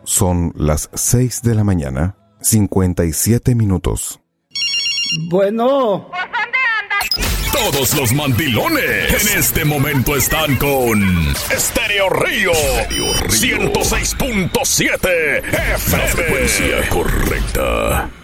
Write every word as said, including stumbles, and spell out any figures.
Son las seis de la mañana, cincuenta y siete minutos. Bueno. Todos los mandilones en este momento están con Estéreo Río ciento seis punto siete F M. La frecuencia correcta.